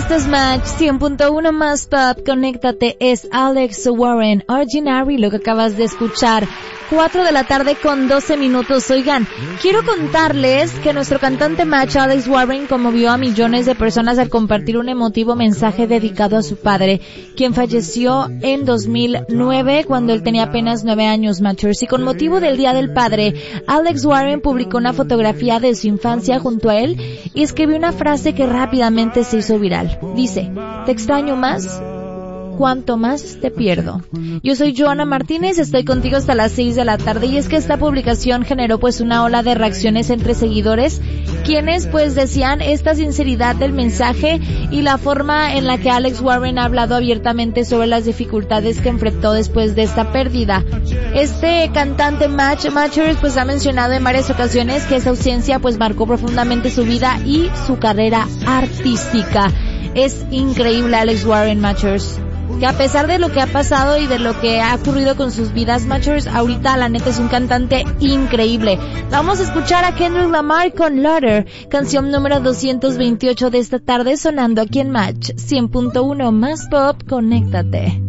Este es Match 100.1 más pop. Conéctate, es Alex Warren, Ordinary, lo que acabas de escuchar. 4 de la tarde con 12 minutos. Oigan, quiero contarles que nuestro cantante Match, Alex Warren, conmovió a millones de personas al compartir un emotivo mensaje dedicado a su padre, quien falleció en 2009 cuando él tenía apenas 9 años, Matchers. Y con motivo del Día del Padre, Alex Warren publicó una fotografía de su infancia junto a él y escribió una frase que rápidamente se hizo viral. Dice: "Te extraño más cuanto más te pierdo". Yo soy Joana Martínez, estoy contigo hasta las 6 de la tarde, y es que esta publicación generó pues una ola de reacciones entre seguidores, quienes pues decían esta sinceridad del mensaje y la forma en la que Alex Warren ha hablado abiertamente sobre las dificultades que enfrentó después de esta pérdida. Este cantante Matchers pues ha mencionado en varias ocasiones que esa ausencia pues marcó profundamente su vida y su carrera artística. Es increíble Alex Warren, Matchers, que a pesar de lo que ha pasado y de lo que ha ocurrido con sus vidas, Matchers, ahorita la neta es un cantante increíble. Vamos a escuchar a Kendrick Lamar con Louder, canción número 228 de esta tarde, sonando aquí en Match 100.1 más pop. Conéctate.